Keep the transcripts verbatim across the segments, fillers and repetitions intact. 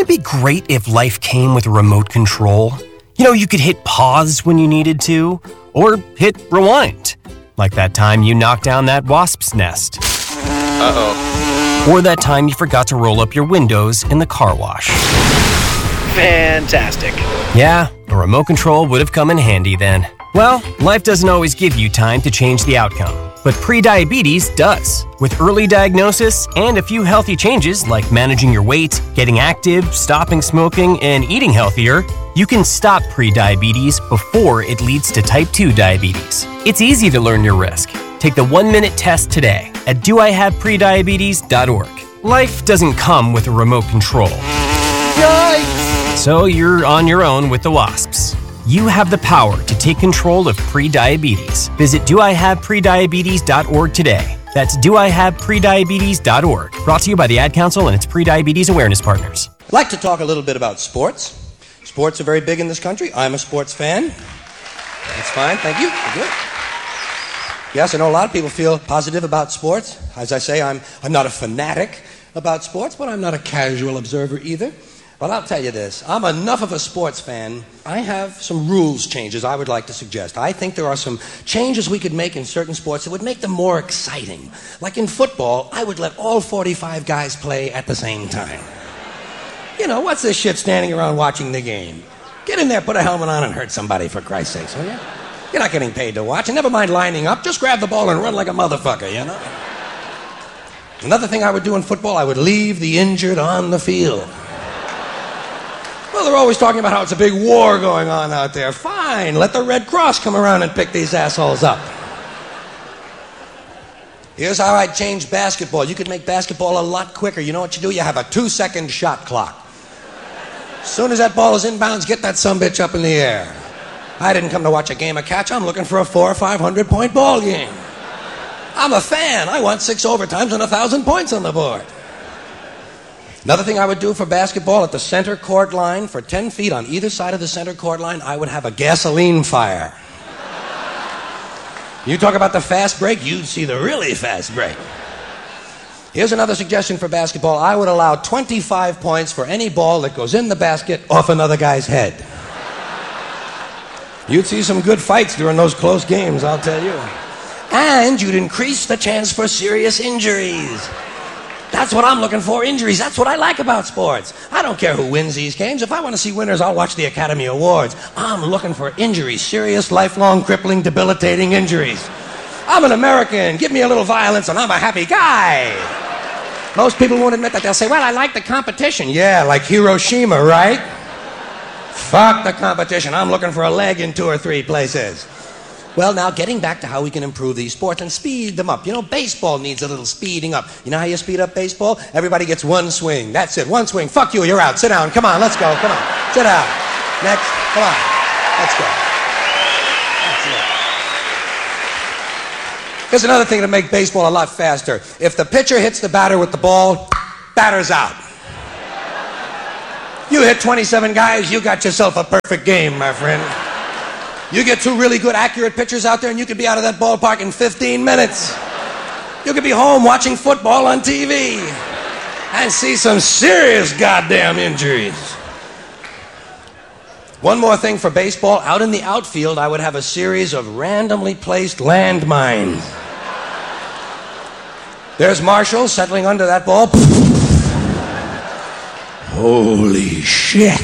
Wouldn't it be great if life came with a remote control? You know, you could hit pause when you needed to, or hit rewind. Like that time you knocked down that wasp's nest. Uh-oh. Or that time you forgot to roll up your windows in the car wash. Fantastic. Yeah, a remote control would have come in handy then. Well, life doesn't always give you time to change the outcome, but prediabetes does. With early diagnosis and a few healthy changes like managing your weight, getting active, stopping smoking, and eating healthier, you can stop prediabetes before it leads to type two diabetes. It's easy to learn your risk. Take the one-minute test today at do I have prediabetes dot org. Life doesn't come with a remote control. Yikes! So you're on your own with the wasps. You have the power to take control of prediabetes. Visit do I have prediabetes dot org today. That's do I have prediabetes dot org. Brought to you by the Ad Council and its prediabetes awareness partners. I'd like to talk a little bit about sports. Sports are very big in this country. I'm a sports fan. That's fine, thank you. You're good. Yes, I know a lot of people feel positive about sports. As I say, I'm, I'm not a fanatic about sports, but I'm not a casual observer either. But I'll tell you this, I'm enough of a sports fan, I have some rules changes I would like to suggest. I think there are some changes we could make in certain sports that would make them more exciting. Like in football, I would let all forty-five guys play at the same time. You know, what's this shit standing around watching the game? Get in there, put a helmet on and hurt somebody, for Christ's sake, will you? You're not getting paid to watch, and never mind lining up, just grab the ball and run like a motherfucker, you know? Another thing I would do in football, I would leave the injured on the field. Well, they're always talking about how it's a big war going on out there. Fine, let the Red Cross come around and pick these assholes up. Here's how I'd change basketball. You could make basketball a lot quicker. You know what you do? You have a two-second shot clock. As soon as that ball is inbounds, get that sumbitch up in the air. I didn't come to watch a game of catch. I'm looking for a four or five hundred point ball game. I'm a fan. I want six overtimes and a thousand points on the board. Another thing I would do for basketball, at the center court line, for ten feet on either side of the center court line, I would have a gasoline fire. You talk about the fast break, you'd see the really fast break. Here's another suggestion for basketball. I would allow twenty-five points for any ball that goes in the basket off another guy's head. You'd see some good fights during those close games, I'll tell you. And you'd increase the chance for serious injuries. That's what I'm looking for, injuries. That's what I like about sports. I don't care who wins these games. If I want to see winners, I'll watch the Academy Awards. I'm looking for injuries, serious, lifelong, crippling, debilitating injuries. I'm an American. Give me a little violence and I'm a happy guy. Most people won't admit that. They'll say, well, I like the competition. Yeah, like Hiroshima, right? Fuck the competition. I'm looking for a leg in two or three places. Well, now, getting back to how we can improve these sports and speed them up. You know, baseball needs a little speeding up. You know how you speed up baseball? Everybody gets one swing. That's it, one swing. Fuck you, you're out. Sit down. Come on, let's go. Come on. Sit down. Next. Come on. Let's go. That's it. Here's another thing to make baseball a lot faster. If the pitcher hits the batter with the ball, batter's out. You hit twenty-seven guys, you got yourself a perfect game, my friend. You get two really good, accurate pitchers out there, and you could be out of that ballpark in fifteen minutes. You could be home watching football on T V and see some serious goddamn injuries. One more thing for baseball. Out in the outfield, I would have a series of randomly placed landmines. There's Marshall settling under that ball. Holy shit.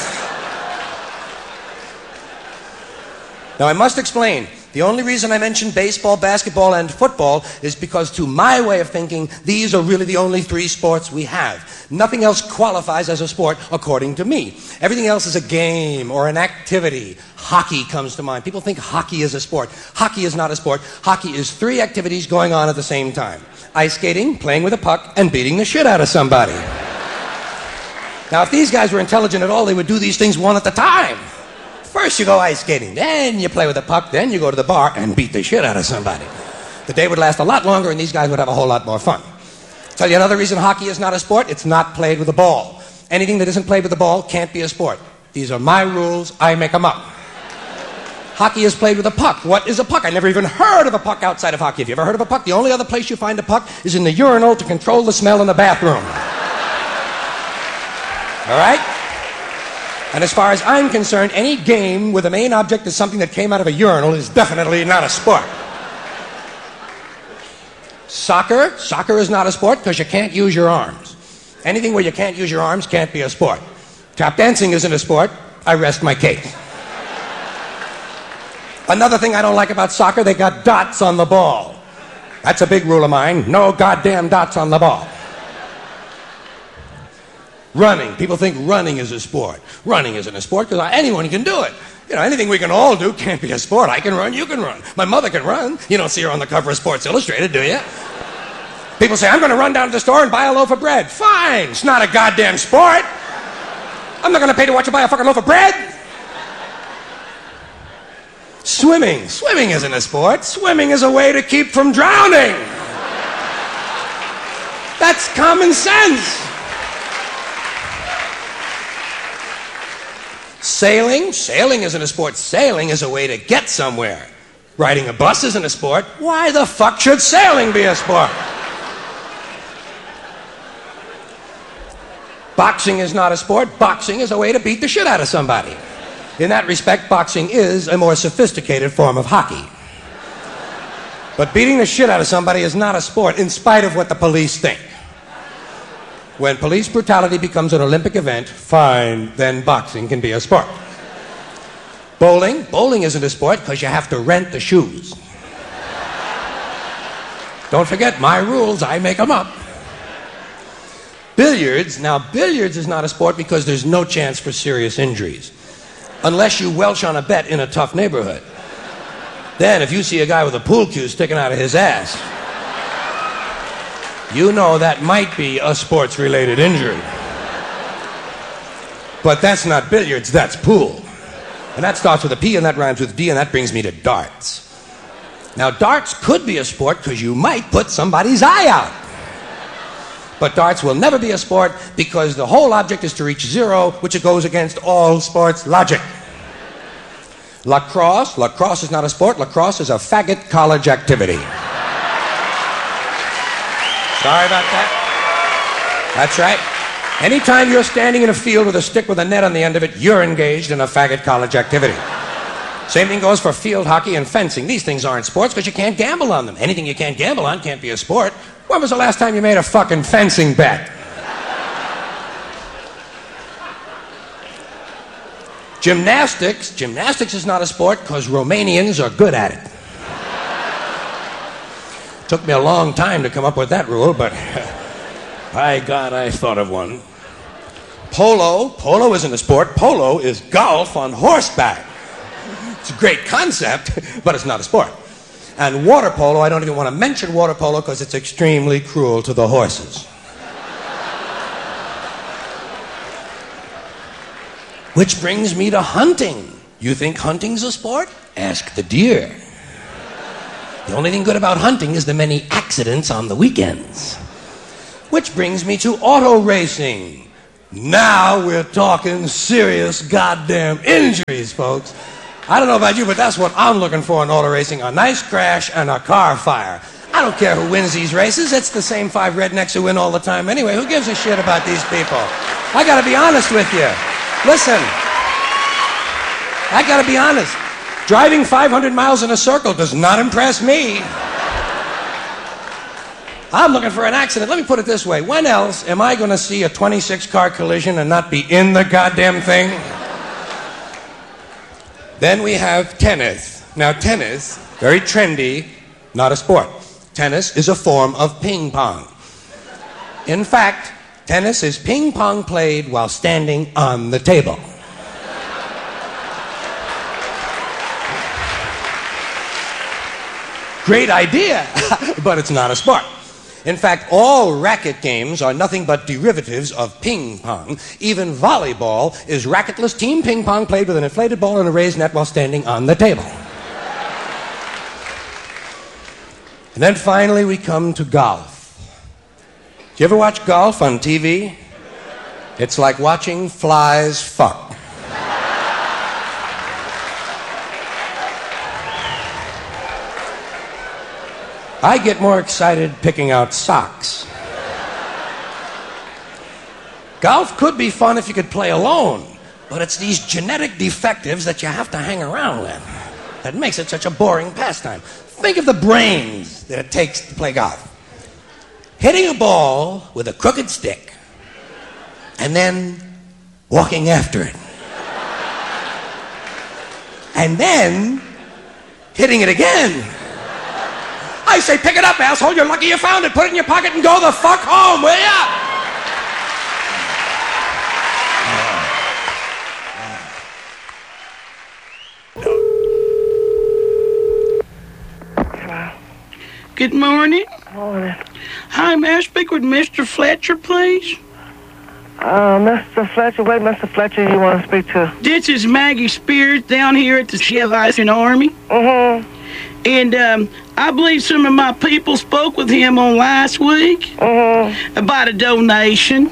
Now, I must explain, the only reason I mentioned baseball, basketball, and football is because, to my way of thinking, these are really the only three sports we have. Nothing else qualifies as a sport, according to me. Everything else is a game or an activity. Hockey comes to mind. People think hockey is a sport. Hockey is not a sport. Hockey is three activities going on at the same time. Ice skating, playing with a puck, and beating the shit out of somebody. Now, if these guys were intelligent at all, they would do these things one at a time. First you go ice skating, then you play with a puck, then you go to the bar and beat the shit out of somebody. The day would last a lot longer and these guys would have a whole lot more fun. Tell you another reason hockey is not a sport, it's not played with a ball. Anything that isn't played with a ball can't be a sport. These are my rules, I make them up. Hockey is played with a puck. What is a puck? I never even heard of a puck outside of hockey. Have you ever heard of a puck? The only other place you find a puck is in the urinal to control the smell in the bathroom. All right? And as far as I'm concerned, any game where the main object is something that came out of a urinal is definitely not a sport. Soccer, soccer is not a sport because you can't use your arms. Anything where you can't use your arms can't be a sport. Tap dancing isn't a sport. I rest my case. Another thing I don't like about soccer, they got dots on the ball. That's a big rule of mine. No goddamn dots on the ball. Running. People think running is a sport. Running isn't a sport because anyone can do it. You know, anything we can all do can't be a sport. I can run, you can run. My mother can run. You don't see her on the cover of Sports Illustrated, do you? People say, I'm going to run down to the store and buy a loaf of bread. Fine. It's not a goddamn sport. I'm not going to pay to watch you buy a fucking loaf of bread. Swimming. Swimming isn't a sport. Swimming is a way to keep from drowning. That's common sense. Sailing. Sailing isn't a sport. Sailing is a way to get somewhere. Riding a bus isn't a sport. Why the fuck should sailing be a sport? Boxing is not a sport. Boxing is a way to beat the shit out of somebody. In that respect, boxing is a more sophisticated form of hockey. But beating the shit out of somebody is not a sport, in spite of what the police think. When police brutality becomes an Olympic event, fine, then boxing can be a sport. Bowling. Bowling isn't a sport because you have to rent the shoes. Don't forget, my rules, I make them up. Billiards. Now, billiards is not a sport because there's no chance for serious injuries. Unless you welch on a bet in a tough neighborhood. Then, if you see a guy with a pool cue sticking out of his ass, you know that might be a sports-related injury. But that's not billiards, that's pool. And that starts with a P and that rhymes with D, and that brings me to darts. Now, darts could be a sport because you might put somebody's eye out. But darts will never be a sport because the whole object is to reach zero, which goes against all sports logic. Lacrosse. Lacrosse is not a sport. Lacrosse is a faggot college activity. Sorry about that. That's right. Anytime you're standing in a field with a stick with a net on the end of it, you're engaged in a faggot college activity. Same thing goes for field hockey and fencing. These things aren't sports because you can't gamble on them. Anything you can't gamble on can't be a sport. When was the last time you made a fucking fencing bet? Gymnastics. Gymnastics is not a sport because Romanians are good at it. Took me a long time to come up with that rule, but by God, I thought of one. Polo. Polo isn't a sport. Polo is golf on horseback. It's a great concept, but it's not a sport. And water polo, I don't even want to mention water polo because it's extremely cruel to the horses. Which brings me to hunting. You think hunting's a sport? Ask the deer. The only thing good about hunting is the many accidents on the weekends. Which brings me to auto racing. Now we're talking serious goddamn injuries, folks. I don't know about you, but that's what I'm looking for in auto racing. A nice crash and a car fire. I don't care who wins these races. It's the same five rednecks who win all the time anyway. Who gives a shit about these people? I gotta be honest with you. Listen. I gotta be honest. Driving five hundred miles in a circle does not impress me. I'm looking for an accident. Let me put it this way. When else am I gonna see a twenty-six car collision and not be in the goddamn thing? Then we have tennis. Now tennis, very trendy, not a sport. Tennis is a form of ping pong. In fact, tennis is ping pong played while standing on the table. Great idea, but it's not a sport. In fact, all racket games are nothing but derivatives of ping pong. Even volleyball is racketless team ping pong played with an inflated ball and a raised net while standing on the table. And then finally we come to golf. Do you ever watch golf on T V? It's like watching flies fuck. I get more excited picking out socks. Golf could be fun if you could play alone, but it's these genetic defectives that you have to hang around with that makes it such a boring pastime. Think of the brains that it takes to play golf. Hitting a ball with a crooked stick and then walking after it. And then hitting it again. I say, pick it up, asshole. You're lucky you found it. Put it in your pocket and go the fuck home, will ya? Good morning. Morning. Hi, may I speak with Mister Fletcher, please? Uh, Mister Fletcher, wait, Mister Fletcher, you want to speak to? This is Maggie Spears down here at the Salvation Army. Mm-hmm. And um, I believe some of my people spoke with him on last week Mm-hmm. about a donation.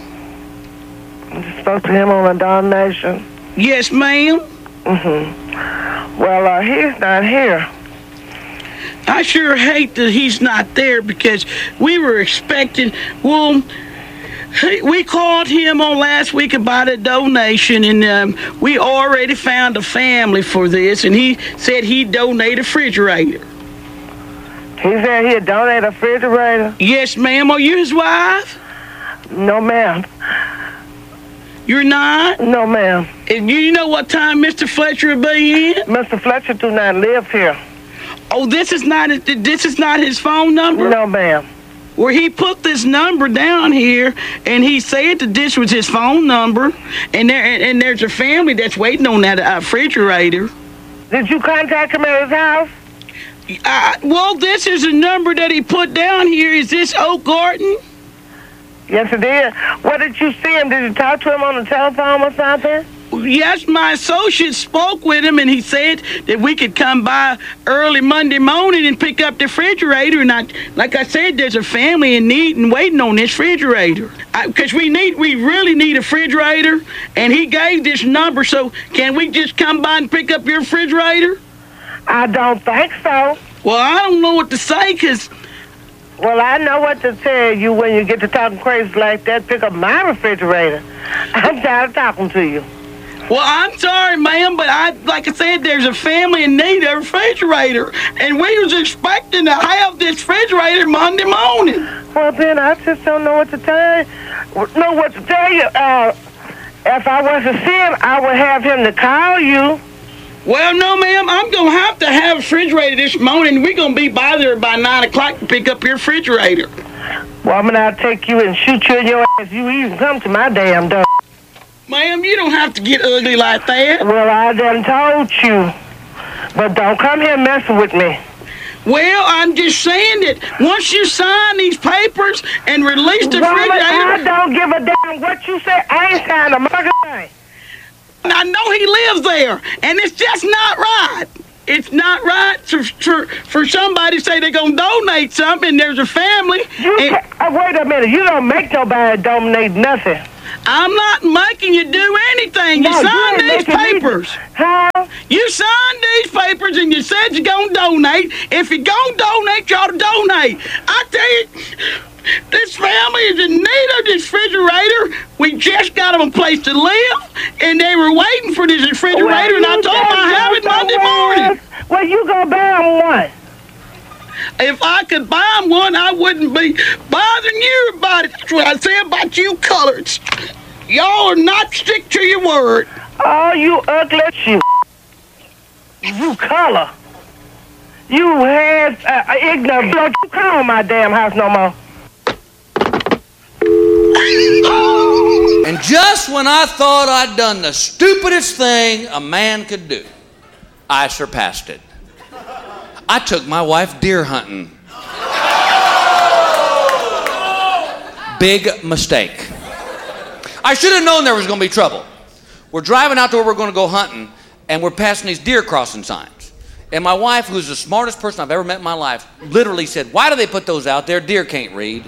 You spoke to him on a donation? Yes, ma'am. Mm-hmm. Well, uh, he's not here. I sure hate that he's not there because we were expecting, well, we called him on last week about a donation, and um, we already found a family for this, and he said he'd donate a refrigerator. He said he'd donate a refrigerator? Yes, ma'am. Are you his wife? No, ma'am. You're not? No, ma'am. And you know what time Mister Fletcher will be in? Mister Fletcher do not live here. Oh, this is not this is not his phone number? No, ma'am. Where he put this number down here, and he said that this was his phone number, and there and, and there's a family that's waiting on that uh, refrigerator. Did you contact him at his house? Uh, well, this is a number that he put down here. Is this Oak Garden? Yes, it is. What did you see him? Did you talk to him on the telephone or something? Yes, my associate spoke with him, and he said that we could come by early Monday morning and pick up the refrigerator. And I, like I said, there's a family in need and waiting on this refrigerator. Because we need, we really need a refrigerator, and he gave this number. So can we just come by and pick up your refrigerator? I don't think so. Well, I don't know what to say, because... Well, I know what to tell you when you get to talking crazy like that. Pick up my refrigerator. I'm tired of talking to you. Well, I'm sorry, ma'am, but I, like I said, there's a family in need of a refrigerator, and we was expecting to have this refrigerator Monday morning. Well, then I just don't know what to tell you. Know what to tell you. Uh, if I was to see him, I would have him to call you. Well, no, ma'am, I'm going to have to have a refrigerator this morning. We're going to be by there by nine o'clock to pick up your refrigerator. Well, I'm going to take you and shoot you in your ass. You even come to my damn door. Ma'am, you don't have to get ugly like that. Well, I done told you. But don't come here messing with me. Well, I'm just saying that once you sign these papers and release the Woman, refrigerator... I don't give a damn what you say. I ain't signed a motherfucking thing. I know he lives there, and it's just not right. It's not right for, for, for somebody to say they're going to donate something, and there's a family... You and, ca- uh, wait a minute. You don't make nobody donate nothing. I'm not making you do anything. You No, signed you ain't these making me- papers. Huh? You signed these papers and you said you're going to donate. If you're going to donate, you ought to donate. I tell you, this family is in need of this refrigerator. We just got them a place to live, and they were waiting for this refrigerator, Well, and I you told them I have it just Monday don't morning. ask. Well, you go buy them one. If I could buy them one, I wouldn't be bothering you about it. That's what I say about you coloreds. Y'all are not stick to your word. Oh, you ugly shit. You color. You had uh, ignorant. Don't you come on my damn house no more. And just when I thought I'd done the stupidest thing a man could do, I surpassed it. I took my wife deer hunting. Big mistake. I should have known there was going to be trouble. We're driving out to where we're going to go hunting, and we're passing these deer crossing signs. And my wife, who's the smartest person I've ever met in my life, literally said, "Why do they put those out there? Deer can't read."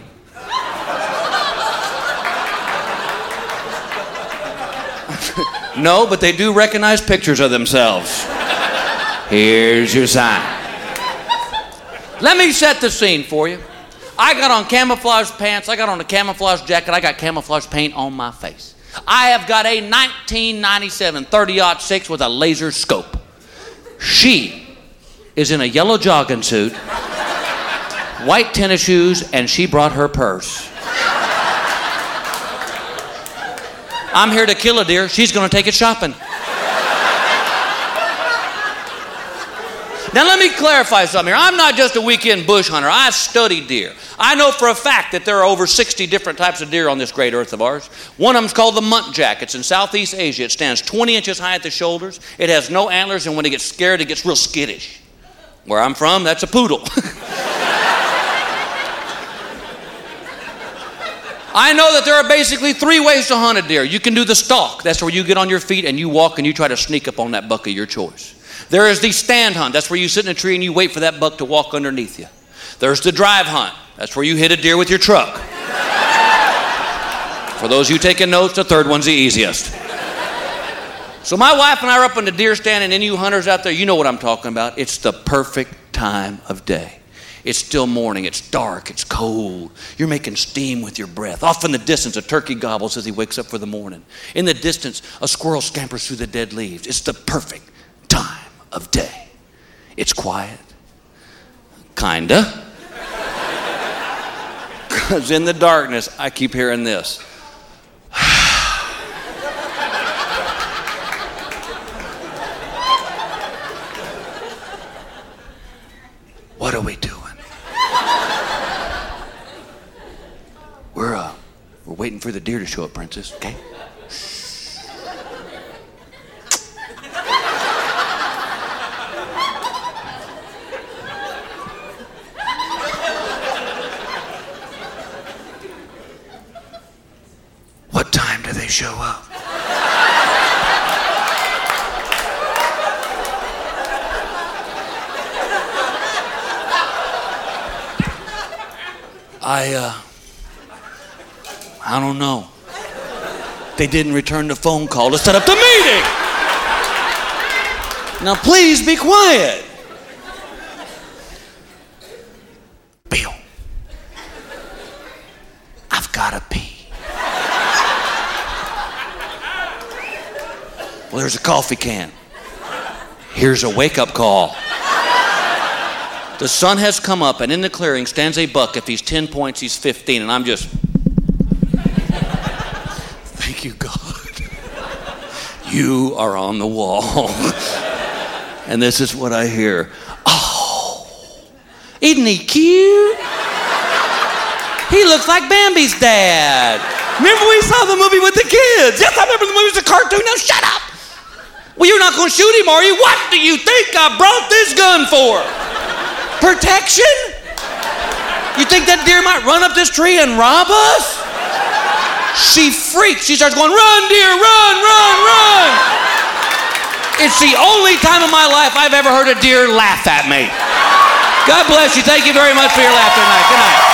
No, but they do recognize pictures of themselves. Here's your sign. Let me set the scene for you. I got on camouflage pants, I got on a camouflage jacket, I got camouflage paint on my face. I have got a nineteen ninety-seven thirty aught six with a laser scope. She is in a yellow jogging suit, white tennis shoes, and she brought her purse. I'm here to kill a deer. She's going to take it shopping. Now let me clarify something here. I'm not just a weekend bush hunter. I study deer. I know for a fact that there are over sixty different types of deer on this great earth of ours. One of them is called the muntjac. It's in Southeast Asia. It stands twenty inches high at the shoulders. It has no antlers, and when it gets scared, it gets real skittish. Where I'm from, that's a poodle. I know that there are basically three ways to hunt a deer. You can do the stalk. That's where you get on your feet and you walk and you try to sneak up on that buck of your choice. There is the stand hunt. That's where you sit in a tree and you wait for that buck to walk underneath you. There's the drive hunt. That's where you hit a deer with your truck. For those of you taking notes, the third one's the easiest. So my wife and I are up on the deer stand, and any of you hunters out there, you know what I'm talking about. It's the perfect time of day. It's still morning, it's dark, it's cold. You're making steam with your breath. Off in the distance, a turkey gobbles as he wakes up for the morning. In the distance, a squirrel scampers through the dead leaves. It's the perfect time of day. It's quiet. Kinda. Because in the darkness, I keep hearing this. What are we doing? We're, uh, we're waiting for the deer to show up, Princess, okay? What time do they show up? I, uh, I don't know. They didn't return the phone call to set up the meeting. Now please be quiet. Bill, I've gotta pee. Well, there's a coffee can. Here's a wake-up call. The sun has come up, and in the clearing stands a buck. If he's ten points, he's fifteen, and I'm just... Thank you, God. You are on the wall. And this is what I hear. Oh, isn't he cute? He looks like Bambi's dad. Remember we saw the movie with the kids? Yes, I remember the movie was a cartoon. Now shut up. Well, you're not going to shoot him, are you? What do you think I brought this gun for? Protection? You think that deer might run up this tree and rob us? She freaks. She starts going, run, deer, run, run, run. It's the only time in my life I've ever heard a deer laugh at me. God bless you. Thank you very much for your laughter tonight. Good night.